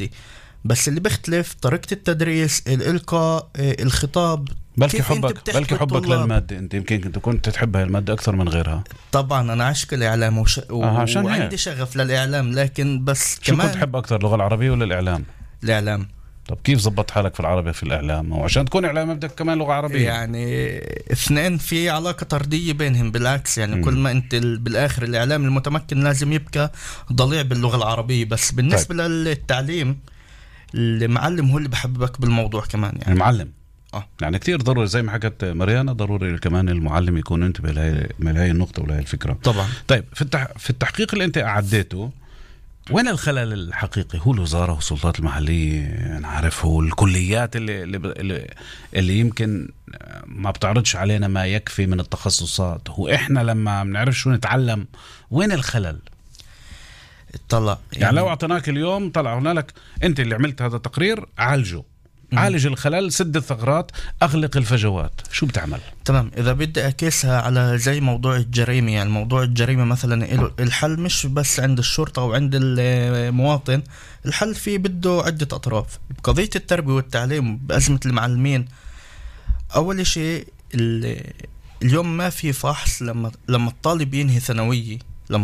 المادي، بس اللي بيختلف طريقة التدريس، الإلقاء، الخطاب. بلكي حبك للمادة. انت يمكن كنت تحب هاي المادة اكثر من غيرها. طبعا انا عاشق الاعلام وعندي شغف للاعلام، لكن بس شو كمان كنت تحب اكثر، اللغة العربية ولا الاعلام؟ الاعلام. طب كيف زبط حالك في العربي في الاعلام؟ وعشان تكون اعلام بدك كمان لغة عربية. يعني اثنين في علاقة طردية بينهم، بالعكس يعني كل ما انت بالاخر الاعلام المتمكن لازم يبقى ضليع باللغة العربية. بس بالنسبة للتعليم، المعلم هو اللي بحببك بالموضوع كمان. يعني المعلم يعني كتير ضروري، زي ما حكت مريانا، ضروري كمان المعلم يكون انتبه لهي النقطة ولهي الفكرة. طبعا. طيب في التحقيق اللي انت أعديته، وين الخلل الحقيقي؟ هو الوزارة والسلطات المحلية، أنا عارف، هو الكليات اللي يمكن ما بتعرضش علينا ما يكفي من التخصصات، هو إحنا لما بنعرف شو نتعلم، وين الخلل؟ طلع يعني لو أعطيناك اليوم، طلع هنا لك أنت اللي عملت هذا التقرير، عالج الخلل، سد الثغرات، أغلق الفجوات، شو بتعمل؟ تمام. إذا بدي أكيسها على زي موضوع الجريمة، يعني موضوع الجريمة مثلا الحل مش بس عند الشرطة أو عند المواطن، الحل فيه بده عدة أطراف. بقضية التربية والتعليم، بأزمة المعلمين، أول شيء اليوم ما في فحص لما الطالب ينهي ثانوية،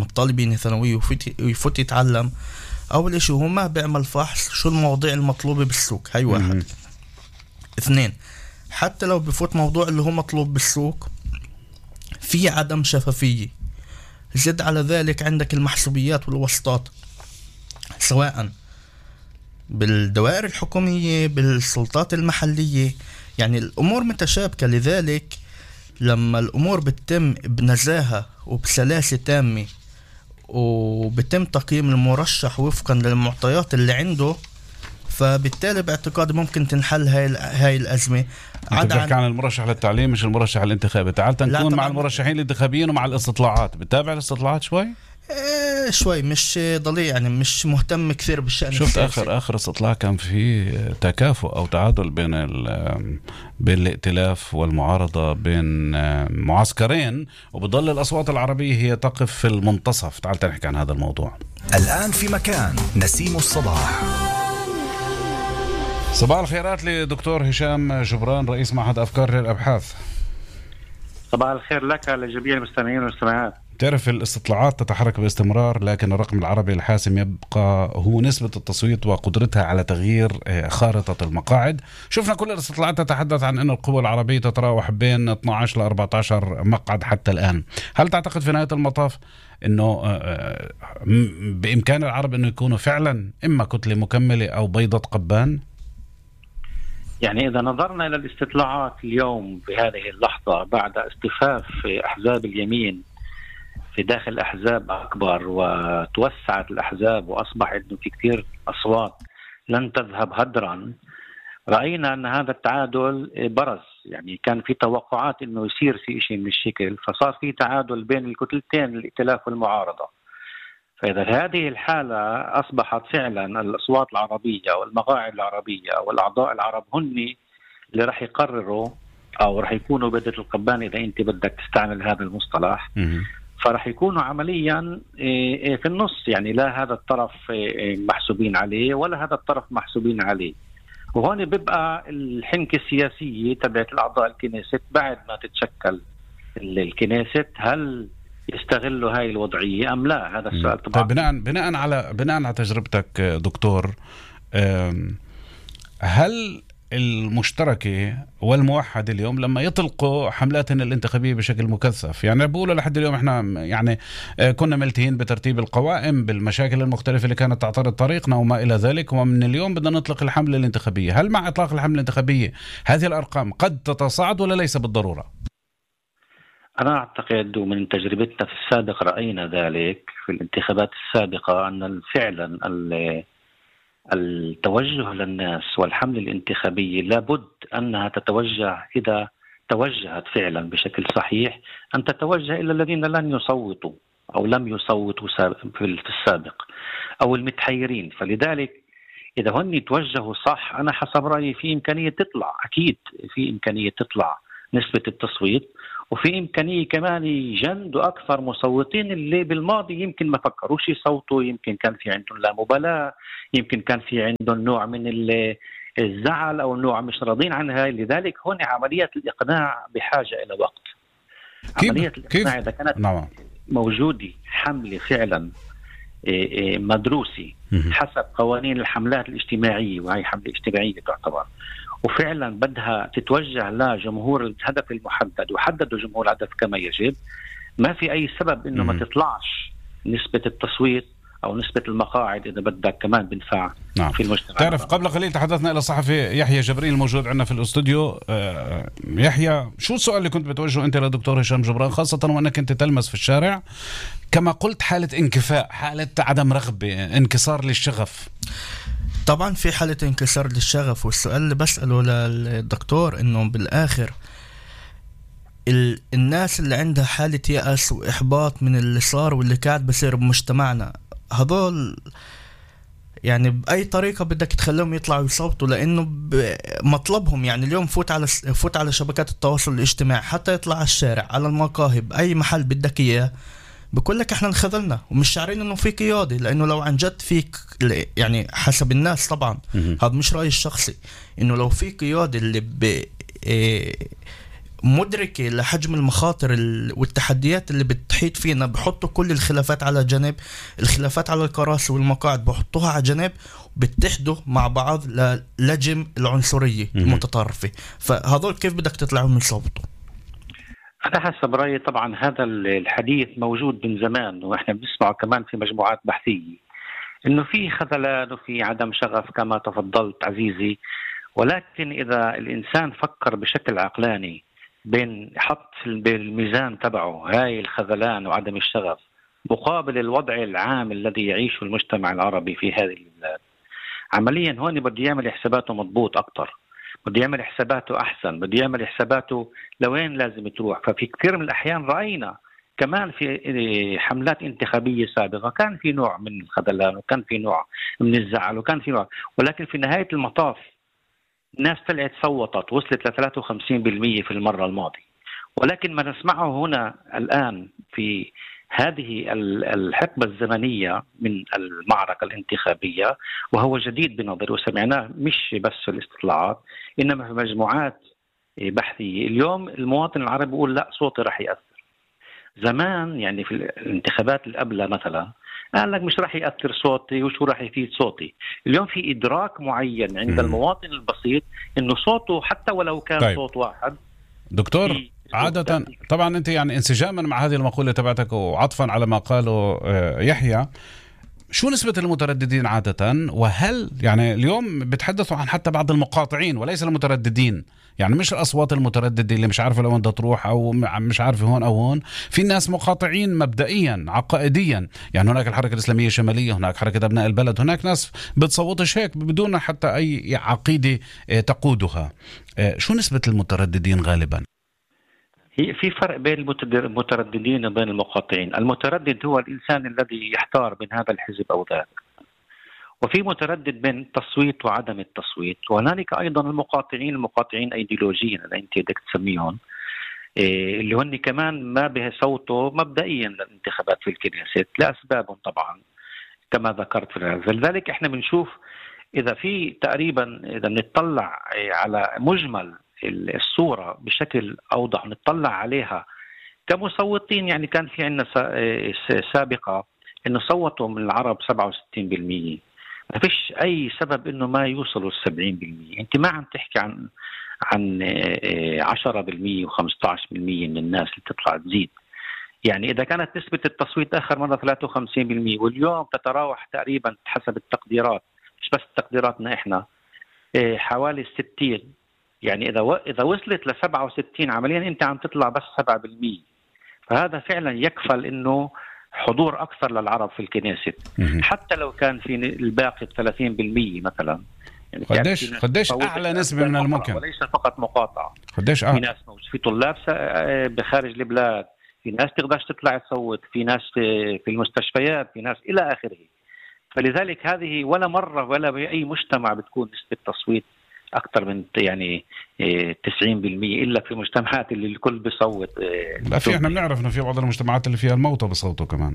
ويفوت يتعلم. أول شيء هو ما بيعمل فحص شو المواضيع المطلوبة بالسوق، هاي واحد. اثنين، حتى لو بفوت موضوع اللي هو مطلوب بالسوق، في عدم شفافية. زد على ذلك عندك المحسوبيات والوسطات، سواء بالدوائر الحكومية بالسلطات المحلية، يعني الأمور متشابكة. لذلك لما الأمور بتتم بنزاهة وبسلاسة تامة، وبتم تقييم المرشح وفقا للمعطيات اللي عنده، فبالتالي باعتقادي ممكن تنحل هاي الأزمة. انت بتحكي عن المرشح للتعليم مش المرشح الانتخابي. تعال تنكون مع المرشحين الانتخابيين ومع الاستطلاعات. بتتابع الاستطلاعات شوي؟ شوي، مش ضليع، يعني مش مهتم كثير بالشأن. شفت آخر استطلاع كان فيه تكافؤ أو تعادل بين الائتلاف والمعارضة، بين معسكرين، وبضل الأصوات العربية هي تقف في المنتصف. تعال نحكي عن هذا الموضوع. الآن في مكان نسيم الصباح. صباح الخيرات لدكتور هشام جبران، رئيس معهد أفكار للأبحاث. صباح الخير لك لجميع المستمعين والمستمعات. تعرف الاستطلاعات تتحرك باستمرار، لكن الرقم العربي الحاسم يبقى هو نسبة التصويت وقدرتها على تغيير خارطة المقاعد. شفنا كل الاستطلاعات تتحدث عن أن القوى العربية تتراوح بين 12 ل 14 مقعد حتى الآن. هل تعتقد في نهاية المطاف أنه بإمكان العرب أنه يكونوا فعلا إما كتلة مكملة أو بيضة قبان؟ يعني إذا نظرنا إلى الاستطلاعات اليوم بهذه اللحظة، بعد اصطفاف أحزاب اليمين في داخل أحزاب أكبر وتوسعت الأحزاب وأصبح إنه في كثير أصوات لن تذهب هدرا، رأينا أن هذا التعادل برز. يعني كان في توقعات إنه يصير في شيء من الشكل، فصار في تعادل بين الكتلتين، الائتلاف والمعارضة. فإذا هذه الحالة أصبحت فعلا الأصوات العربية والمقاعد العربية والأعضاء العرب هن اللي رح يقرروا أو رح يكونوا بدة القبان، إذا أنت بدك تستعمل هذا المصطلح، فرح يكونوا عمليا في النص. يعني لا هذا الطرف محسوبين عليه ولا هذا الطرف محسوبين عليه. وهون بيبقى الحنكة السياسية تبعت الأعضاء الكنيست بعد ما تتشكل الكنيست، هل يستغلوا هاي الوضعية أم لا؟ هذا السؤال طبعا. طيب بناء على تجربتك دكتور، هل المشتركة والموحد اليوم لما يطلقوا حملاتنا الانتخابية بشكل مكثف، يعني بقولوا لحد اليوم احنا يعني كنا ملتهين بترتيب القوائم بالمشاكل المختلفة اللي كانت تعترض طريقنا وما إلى ذلك، ومن اليوم بدنا نطلق الحملة الانتخابية، هل مع إطلاق الحملة الانتخابية هذه الأرقام قد تتصاعد ولا ليس بالضرورة؟ أنا أعتقد ومن تجربتنا في السابق رأينا ذلك في الانتخابات السابقة أن فعلا التوجه للناس والحملة الانتخابية لابد أنها تتوجه، إذا توجهت فعلا بشكل صحيح، أن تتوجه إلى الذين لن يصوتوا أو لم يصوتوا في السابق أو المتحيرين. فلذلك إذا هن توجهوا صح، أنا حسب رأيي في إمكانية تطلع، أكيد في إمكانية تطلع نسبة التصويت. وفي إمكانية كمان يجندوا أكثر مصوتين اللي بالماضي يمكن ما فكروش يصوتوا، يمكن كان في عندهم لا مبالاة، يمكن كان في عندهم نوع من الزعل أو نوع مش راضين عنها. لذلك هون عملية الإقناع بحاجة إلى وقت. عملية الإقناع إذا كانت موجودة حملة فعلا مدروسة حسب قوانين الحملات الاجتماعية، وهي حملة اجتماعية تعتبر، وفعلا بدها تتوجه لجمهور الهدف المحدد وحددوا جمهور الهدف كما يجب، ما في أي سبب إنه ما تطلعش نسبة التصويت أو نسبة المقاعد إذا بدك كمان بنفع في المجتمع. تعرف قبل قليل تحدثنا إلى صحفي يحيى جبريل الموجود عندنا في الاستوديو. يحيى، شو السؤال اللي كنت بتوجهه أنت لدكتور هشام جبران، خاصة وأنك أنت تلمس في الشارع كما قلت حالة انكفاء، حالة عدم رغبة، انكسار للشغف؟ طبعا في حالة انكسار للشغف، والسؤال اللي بسأله للدكتور إنه بالآخر الناس اللي عندها حالة يأس وإحباط من اللي صار واللي قاعد بصير بمجتمعنا، هذول يعني بأي طريقة بدك تخليهم يطلعوا يصوتوا، لأنه مطلبهم يعني اليوم فوت على شبكات التواصل الاجتماعي، حتى يطلع على الشارع على المقاهي بأي محل بدك إياه بقول لك احنا انخذلنا ومش شعرين انه في قيادة. لانه لو عن جد فيك يعني حسب الناس طبعا، هذا مش رأيي الشخصي، انه لو في قيادة اللي مدركة لحجم المخاطر والتحديات اللي بتحيط فينا، بحطوا كل الخلافات على جنب، الخلافات على الكراسي والمقاعد بحطوها على جنب، وبتحدوا مع بعض للجم العنصرية المتطرفة. فهذول كيف بدك تطلعوا من صوته؟ أنا حسب رأيي طبعا هذا الحديث موجود من زمان، وإحنا بنسمعه كمان في مجموعات بحثية، إنه في خذلان وفي عدم شغف كما تفضلت عزيزي. ولكن إذا الإنسان فكر بشكل عقلاني بين حط بالميزان تبعه هاي الخذلان وعدم الشغف مقابل الوضع العام الذي يعيشه المجتمع العربي في هذه البلاد، عمليا هون بدي يعمل حساباته مضبوط أكتر، بدي يعمل حساباته أحسن، بدي يعمل حساباته لوين لازم تروح. ففي كثير من الأحيان رأينا كمان في حملات انتخابية سابقة كان في نوع من الخذلان وكان في نوع من الزعل وكان في نوع، ولكن في نهاية المطاف الناس طلعت صوتت وصلت ل 53% في المرة الماضية. ولكن ما نسمعه هنا الآن في هذه الحقبة الزمنية من المعركة الانتخابية وهو جديد بنظري، وسمعناه مش بس في الاستطلاعات إنما في مجموعات بحثية. اليوم المواطن العربي يقول لا صوتي رح يأثر. زمان يعني في الانتخابات اللي قبلها مثلا قال لك مش رح يأثر صوتي وشو رح يفيد صوتي. اليوم في إدراك معين عند المواطن البسيط إنه صوته حتى ولو كان صوت واحد. دكتور عادة طبعا أنت يعني انسجاما مع هذه المقولة تبعتك وعطفا على ما قاله يحيى، شو نسبة المترددين عادة؟ وهل يعني اليوم بتحدثوا عن حتى بعض المقاطعين وليس المترددين، يعني مش الأصوات المترددة اللي مش عارفة لوين بدها تروح أو مش عارفة هون أو هون، في ناس مقاطعين مبدئيا عقائديا، يعني هناك الحركة الإسلامية الشمالية، هناك حركة أبناء البلد، هناك ناس بتصوتش هيك بدون حتى أي عقيدة تقودها. شو نسبة المترددين غالبا؟ في فرق بين المترددين وبين المقاطعين. المتردد هو الإنسان الذي يحتار بين هذا الحزب أو ذاك، وفي متردد بين التصويت وعدم التصويت، وهنالك أيضا المقاطعين أيديولوجيا اللي أنت بدك تسميهم، اللي هن كمان ما به صوته مبدئيا للانتخابات في الكنيست لأسبابهم طبعا كما ذكرت في هذا. لذلك احنا بنشوف إذا في تقريبا إذا نتطلع على مجمل الصورة بشكل أوضح، نتطلع عليها كمصوتين، يعني كان في عندنا سابقة إنه صوتوا من العرب 67%، ما فيش أي سبب إنه ما يوصلوا 70%. أنت ما عم تحكي عن 10% و15% من الناس اللي تطلع تزيد. يعني إذا كانت نسبة التصويت آخر مرة 53% واليوم تتراوح تقريبا حسب التقديرات، مش بس تقديراتنا إحنا، حوالي 60، يعني إذا وصلت ل 67 عمليا أنت عم تطلع بس 7%. فهذا فعلا يكفل إنه حضور أكثر للعرب في الكنيسة، حتى لو كان في الباقي 30% مثلا. يعني قديش أعلى نسبة من الممكن، وليس فقط مقاطعة. قديش في ناس في طلاب بخارج البلاد، في ناس تقدرش تطلع تصوت، في ناس في المستشفيات، في ناس إلى آخره. فلذلك هذه ولا مرة ولا بأي مجتمع بتكون نسبة تصويت أكثر من يعني 90%، إلا في مجتمعات اللي الكل بيصوت. لا، في احنا بنعرف انه في بعض المجتمعات اللي فيها الموتى بصوتوا كمان.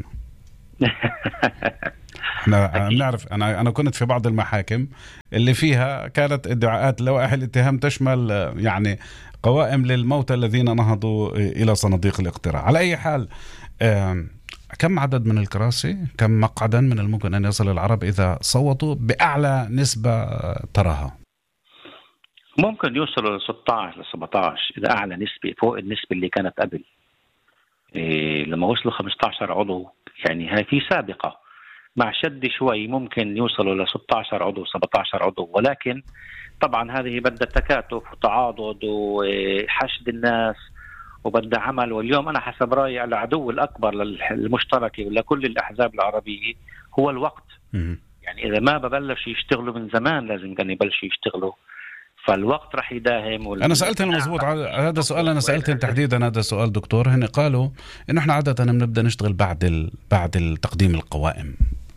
احنا بنعرف، انا كنت في بعض المحاكم اللي فيها كانت ادعاءات لوائح الاتهام تشمل يعني قوائم للموتى الذين نهضوا الى صناديق الاقتراع. على اي حال، كم عدد من الكراسي، كم مقعدا من الممكن ان يصل العرب اذا صوتوا باعلى نسبة تراها؟ ممكن يوصلوا ل 16 ل 17 إذا أعلى نسبة، فوق النسبة اللي كانت قبل. لما وصلوا 15 عضو يعني هاي في سابقة، مع شد شوي ممكن يوصلوا ل 16 عضو 17 عضو، ولكن طبعا هذه بدها تكاتف وتعاضد وحشد الناس وبدها عمل. واليوم أنا حسب رأيي العدو الأكبر للمشتركة ولكل الأحزاب العربية هو الوقت. يعني إذا ما ببلش يشتغلوا من زمان لازم كانوا يبلشوا يشتغلوا، فالوقت رح يداهم. أنا سألتهم مزبوط هذا سؤال، أنا سألتهم تحديدا هذا السؤال دكتور، هن قالوا إنه إحنا عادة بنبدأ نشتغل بعد تقديم القوائم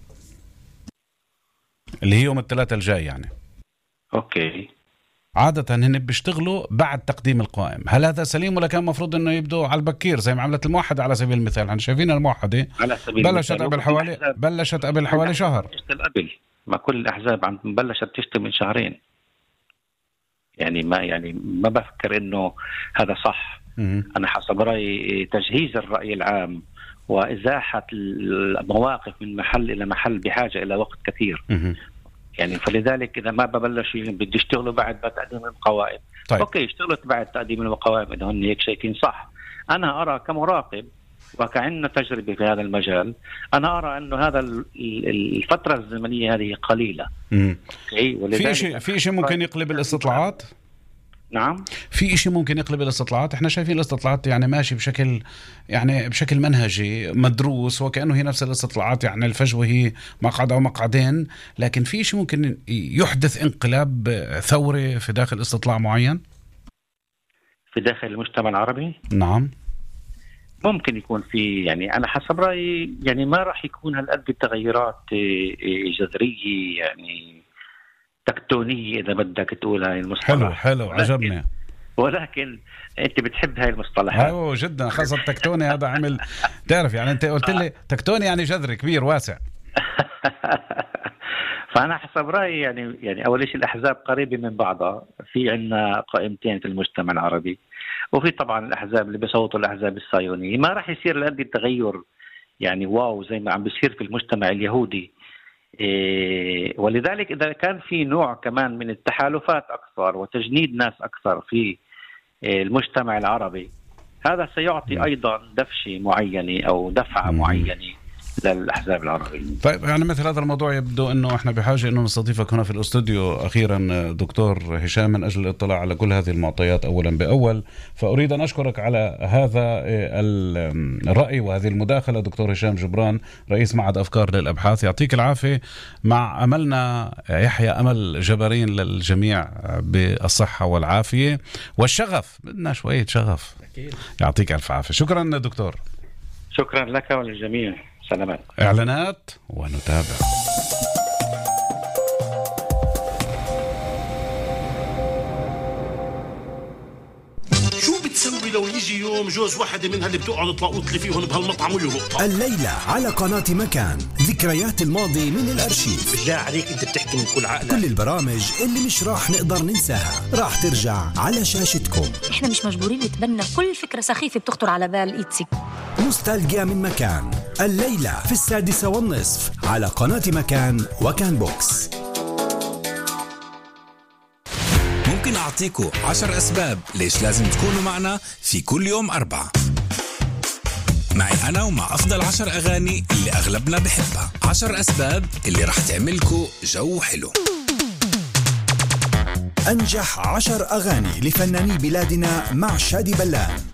اللي هي يوم الثلاثاء الجاي يعني. أوكي. عادة هن بيشتغلوا بعد تقديم القوائم، هل هذا سليم ولا كان مفروض إنه يبدوا على البكير زي ما عملت الموحدة على سبيل المثال؟ احنا شايفين الموحدة بلشت قبل حوالي شهر. قبل ما كل الأحزاب بلشت تشتغل من شهرين. يعني ما بفكر إنه هذا صح. أنا حسب رأيي تجهيز الرأي العام وإزاحة المواقف من محل إلى محل بحاجة إلى وقت كثير. يعني فلذلك إذا ما ببلشوا بدي يشتغلوا بعد تقديم القوائم. طيب. أوكي، اشتغلت بعد تقديم القوائم إذا هن هيك شايفين صح. أنا أرى كمراقب وكأن تجربة في هذا المجال، أنا أرى أنه هذا الفترة الزمنية هذه قليلة. في شيء ممكن يقلب الاستطلاعات. نعم، في شيء ممكن يقلب الاستطلاعات. احنا شايفين الاستطلاعات يعني ماشي بشكل منهجي مدروس، وكأنه هي نفس الاستطلاعات، يعني الفجوة هي مقعد أو مقعدين، لكن في شيء ممكن يحدث انقلاب ثوري في داخل استطلاع معين في داخل المجتمع العربي. نعم، ممكن يكون في، يعني أنا حسب رأيي يعني ما راح يكون هالقد تغيرات جذرية يعني تكتونية إذا بدك تقول هاي المصطلح. حلو عجبني. ولكن أنت بتحب هاي المصطلحات. أيوة جدا، خاصة تكتوني هذا عمل تعرف يعني أنت قلت لي تكتوني يعني جذري كبير واسع. فأنا حسب رأيي يعني أول شيء الأحزاب قريبة من بعضها. في عنا قائمتين في المجتمع العربي، وفي طبعا الأحزاب اللي بيصوتوا الأحزاب الصهيونية. ما راح يصير لقد التغير يعني واو زي ما عم بيصير في المجتمع اليهودي. ولذلك إذا كان في نوع كمان من التحالفات أكثر وتجنيد ناس أكثر في المجتمع العربي، هذا سيعطي أيضا دفشة معينة أو دفعة معينة للأحزاب العربية. طيب، يعني مثل هذا الموضوع يبدو أنه إحنا بحاجة أنه نستضيفك هنا في الاستوديو أخيرا دكتور هشام من أجل الاطلاع على كل هذه المعطيات أولا بأول. فأريد أن أشكرك على هذا الرأي وهذه المداخلة دكتور هشام جبران، رئيس معهد أفكار للأبحاث. يعطيك العافية. مع أملنا يحيى أمل جبارين للجميع بالصحة والعافية والشغف، بدنا شوية شغف. يعطيك ألف عافية. شكرا دكتور. شكرا لك وللجميع. سلامات. إعلانات ونتابع. شو بتسوي لو يجي يوم جوز واحدة منها اللي بتقعد تلاقوط لي فيهم بهالمطعم ويلقطها؟ الليلة على قناة مكان، ذكريات الماضي من الأرشيف. بالله عليك أنت بتحكي من كل عقلك. كل البرامج اللي مش راح نقدر ننساها راح ترجع على شاشتكم. احنا مش مجبورين نتبنى كل فكرة سخيفة بتخطر على بال إيتسي. نوستالجيا من مكان، الليلة في 6:30 على قناة مكان وكان بوكس. ممكن أعطيكم 10 أسباب ليش لازم تكونوا معنا في كل يوم 4 معي أنا ومع أفضل 10 أغاني اللي أغلبنا بحبها. 10 أسباب اللي رح تعملكوا جو حلو. أنجح 10 أغاني لفناني بلادنا مع شادي بلان.